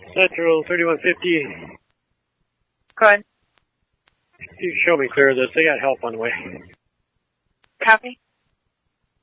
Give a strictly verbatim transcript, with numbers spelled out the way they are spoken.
Central thirty-one fifty. Go ahead. You show me clear of this. They got help on the way. Copy.